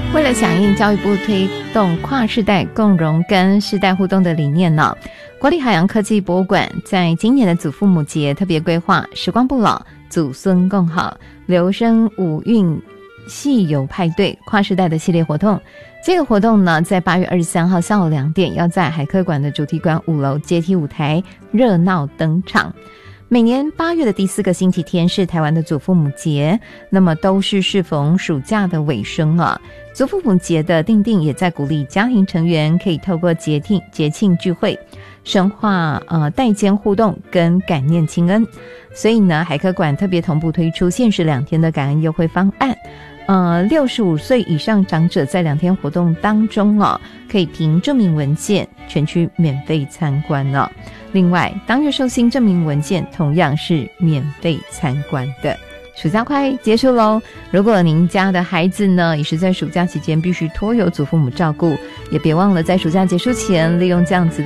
为了响应教育部推动跨世代共融跟世代互动的理念呢，国立海洋科技博物馆在今年的祖父母节特别规划时光不老，祖孙共好，留声五韵戏友派对跨世代的系列活动。这个活动呢，在8月23号下午2点，要在海科馆的主题馆5楼阶梯舞台热闹登场。每年8月的第4个星期天是台湾的祖父母节，那么都是适逢暑假的尾声啊。祖父母节的订定也在鼓励家庭成员可以透过节庆聚会，深化代间互动跟感念亲恩。所以呢，海科馆特别同步推出限时2天的感恩优惠方案。65岁以上长者在2天活动当中可以凭证明文件全区免费参观哦。另外，当日寿星证明文件同样是免费参观的。暑假快结束咯，如果您家的孩子呢也是在暑假期间必须托由祖父母照顾，也别忘了在暑假结束前利用这样子的